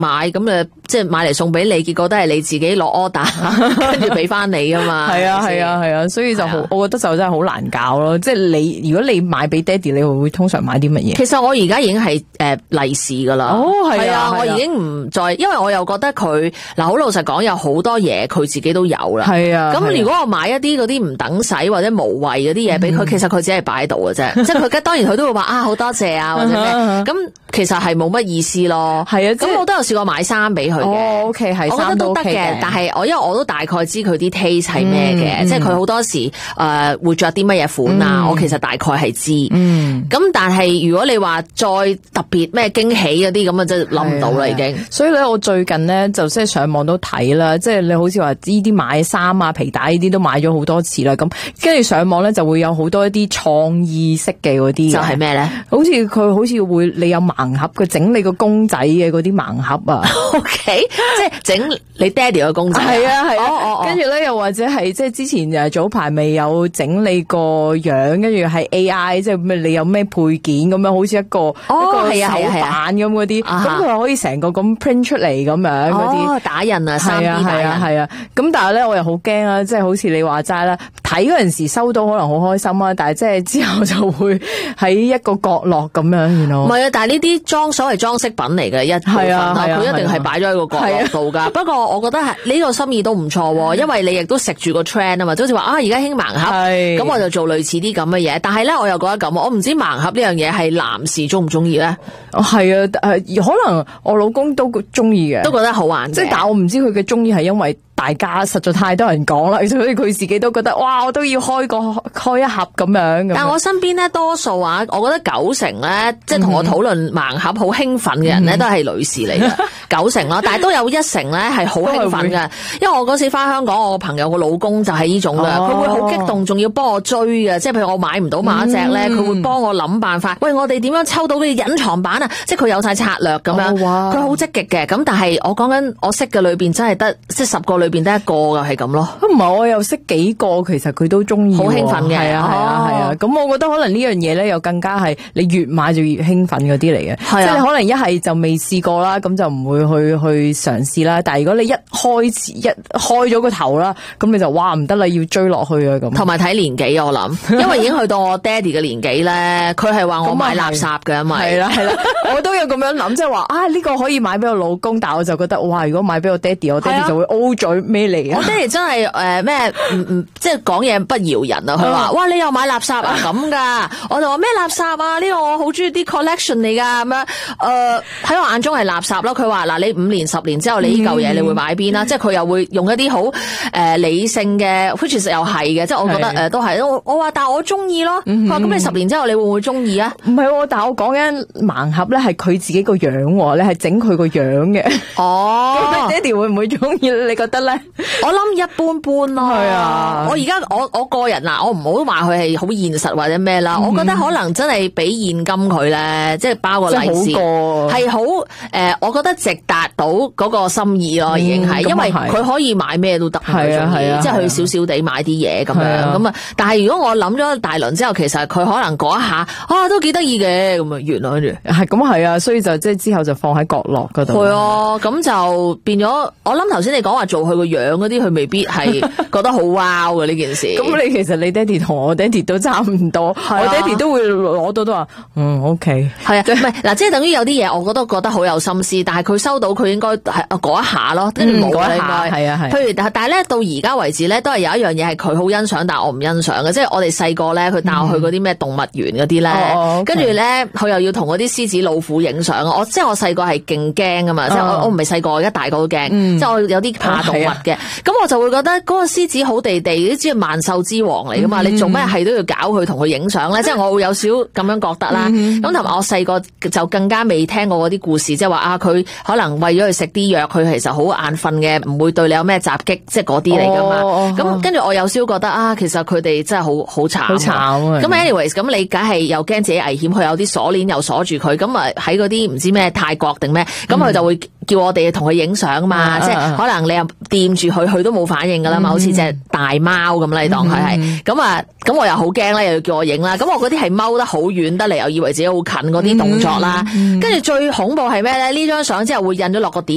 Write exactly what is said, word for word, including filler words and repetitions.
買咁誒，即係買嚟送俾你，結果都係你自己落 order， 跟住俾翻你噶嘛。 係啊係啊係啊，所以就好，我覺得就真係好難搞咯。即係你如果你買俾爹哋，你會通常買啲乜嘢？ 其實我而家已經係誒利是噶啦。 哦係啊， 啊，我已經唔再，因為我又覺得佢嗱好老實講，有好多嘢佢自己都有啦。 係啊。 咁如果我買一啲嗰啲唔等使或者無謂嗰啲嘢俾佢，其實佢只係擺喺度嘅啫。即係佢當然佢都會話啊好多謝啊或者咩，咁其實係冇乜意思咯。係啊，咁我都有試過買衫俾佢嘅。 哦 OK 係， 我覺得都得嘅，但係我因為我都大概知佢啲 taste 係咩嘅，即係佢好多時誒、呃、會着啲乜嘢款啊，我其實大概係知。嗯，咁但係如果你話再特別咩驚喜嗰啲咁啊，真係諗唔到啦已經。 所以咧，我最近咧就即係上網都睇啦，即係你好似話呢啲買衫啊、皮帶呢啲都買咗好多次啦。咁跟住上網咧就會有好多一啲創意式嘅嗰啲， 就係咩咧？ 好似佢好似會你有盲盒嘅，整你個公仔嘅嗰啲盲盒啊。 OK，即係整你爹哋個公仔。 係啊係啊。 哦哦。 跟住咧又或者係即係之前誒早排未有整你個樣，跟住係 A I， 即係咩你有咩配件咁樣，好似一個、哦、一個手板咁嗰啲，咁佢又可以成個咁 print 出嚟咁樣嗰啲。哦， 打印啊，三 D 打印。 係啊係啊。咁但係咧我又好驚啊，即係好似你話齋啦，睇嗰陣時收到可能好開心啊，但係即係之後就會喺一個角落咁樣，原來。唔係啊， 但係呢啲裝所謂裝飾品嚟嘅一部分啊，佢一定係擺咗喺個角落度噶。不過我覺得係呢個心意都唔錯，因為你亦都食住個 trend 啊嘛，就好似話啊而家興盲盒，咁我就做類似啲咁嘅嘢。但係咧我又覺得咁，我唔知盲盒呢樣嘢係男士中唔中意咧？ 係啊，誒可能我老公都中意嘅， 都覺得好玩嘅。 即係但係我唔知佢嘅中意係因為大家實在太多人講啦，所以佢自己都覺得哇，我都要開個開一盒咁樣。但我身邊咧多數啊，我覺得九成咧，即係同我討論盲盒好興奮嘅人咧，都係女士嚟嘅，九成咯。但係都有一成咧係好興奮嘅，因為我嗰時翻香港，我個朋友個老公就係呢種嘅，佢、哦、會好激動，仲要幫我追嘅。即係譬如我買唔到某一隻咧，佢、嗯、會幫我諗辦法。喂，我哋點樣抽到嗰啲隱藏版啊？即係佢有晒策略咁樣，佢好積極嘅。咁但係我講緊我識嘅裏邊真係得即係十個裏邊得一個嘅係咁咯。唔係，我又識幾個，其實佢都中意，好興奮嘅。係啊係啊係啊。咁、哦、我覺得可能呢樣嘢咧，又更加係你越買就越興奮嗰啲嚟嘅。即係你可能一係就未試過啦，咁就唔會去去嘗試啦。但係如果你一開始一開咗個頭啦，咁你就哇唔得啦，要追落去啊咁。同埋睇年紀我諗，因為已經去到我爹哋嘅年紀咧，佢係話我買垃圾嘅，咪係啦係啦，我都有咁樣諗，即係話啊呢、這個可以買俾我老公，但係我就覺得哇，如果買俾我爹哋，我爹哋就會 O 嘴咩嚟啊！我爹哋真係誒咩唔唔即係講嘢不饒人啊！佢話哇你又買垃圾啊咁噶，我就話咩垃圾啊？呢、這個我好中意啲 collection 嚟噶咁樣，誒、呃、喺我眼中係垃圾咯。佢話嗱你五年十年之後你呢嚿嘢你會買邊啦？嗯、即係佢又會用一啲好誒理性嘅 which 其實又係嘅，即係我覺得誒、呃、都係。我我話但係我中意咯。佢話咁你十年之後你會唔會中意啊？唔係，但係我講緊盲盒咧係佢自己個樣，你係整佢個樣嘅。哦，咁爹哋會唔會中意？你覺得咧？我諗一般般咯。係啊，我而家我我個人嗱，我唔好話佢係好現實或者咩啦、嗯。我覺得可能真係俾現金佢咧，即係包個利是，係好誒，我覺得直達到嗰個心意咯，已經係、嗯，因為佢可以買咩都得，係啊係啊，即係佢少少地買啲嘢咁樣咁啊。但係如果我諗咗大輪之後，其實佢可能嗰一下啊都幾得意嘅，咁啊完啦跟住係咁係啊，所以就即係之後就放喺角落嗰度。係啊，咁就變咗。我諗頭先你講話做佢個樣嗰啲，佢未必係覺得好 wow 嘅呢件事。咁你其實你爹哋同我爹哋都差唔多，啊、我爹哋都會攞到都話嗯 OK 係啊，唔係嗱，即係等於有啲嘢，我覺得覺得好有心思，但係佢收到佢應該係嗰一下咯，跟住冇啦應該係啊係。譬如但係咧到而家為止咧，都係有一樣嘢係佢好欣賞，但係我唔欣賞嘅，即係我哋細個咧，佢帶我去嗰啲咩動物園嗰啲咧，跟住咧佢又要同嗰啲獅子老虎影相。我即係我細個係勁驚噶嘛，即係我我唔係細個，而家大個都驚，嗯、即係我有啲怕動物嘅。咁、哦、我就會覺得嗰個獅子好地地，你知係萬獸之王嚟噶嘛、嗯？你做咩係都要搞佢同佢影相咧？即係我會有少咁樣覺得啦。咁同埋我細個就更加未聽過嗰啲故事，即係話啊，佢可能為咗去食啲藥，佢其實好眼瞓嘅，唔會對你有咩襲擊，即係嗰啲嚟噶嘛。咁跟住我有少覺得啊，其實佢哋真係好好慘，好慘啊！咁 anyways， 咁你梗係又驚自己危險，佢有啲鎖鏈又鎖住佢，咁啊喺嗰啲唔知咩泰國定咩，咁佢就會叫我哋同佢影相嘛，嗯、即係可能你又掂住佢，佢都冇反應噶啦嘛，好似隻大貓咁啦，你當佢係，咁啊，咁我又好驚啦，又要叫我影啦，咁我嗰啲係踎得好遠得嚟，又以為自己好近嗰啲動作啦，跟、嗯、住最恐怖係咩咧？呢張相之後會印咗落個碟。